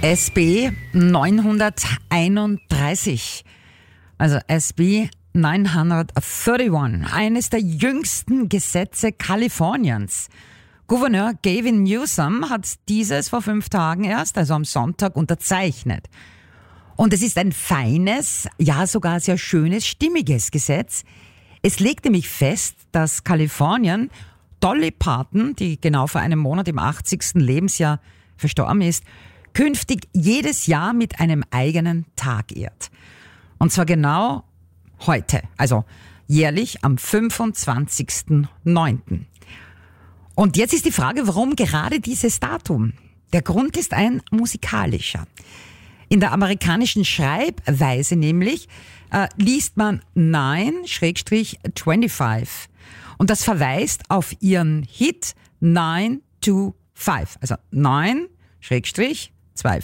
SB 931, also SB 931, eines der jüngsten Gesetze Kaliforniens. Gouverneur Gavin Newsom hat dieses vor 5 Tagen erst, also am Sonntag, unterzeichnet. Und es ist ein feines, ja sogar sehr schönes, stimmiges Gesetz. Es legt nämlich fest, dass Kalifornien Dolly Parton, die genau vor einem Monat im 80. Lebensjahr verstorben ist, künftig jedes Jahr mit einem eigenen Tag ehrt. Und zwar genau heute, also jährlich am 25.09. Und jetzt ist die Frage, warum gerade dieses Datum? Der Grund ist ein musikalischer. In der amerikanischen Schreibweise nämlich liest man 9-25. Und das verweist auf ihren Hit 925. Also 9-25.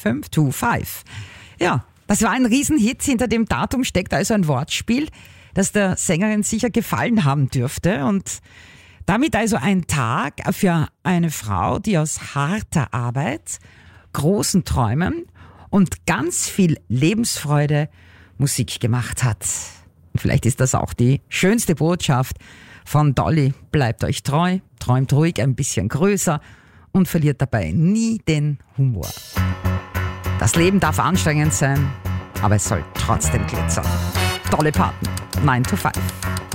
Ja, das war ein Riesenhit. Hinter dem Datum steckt also ein Wortspiel, das der Sängerin sicher gefallen haben dürfte. Und damit also ein Tag für eine Frau, die aus harter Arbeit, großen Träumen und ganz viel Lebensfreude Musik gemacht hat. Und vielleicht ist das auch die schönste Botschaft von Dolly. Bleibt euch treu, träumt ruhig ein bisschen größer und verliert dabei nie den Humor. Das Leben darf anstrengend sein, aber es soll trotzdem glitzern. Dolly Parton, 9 to 5.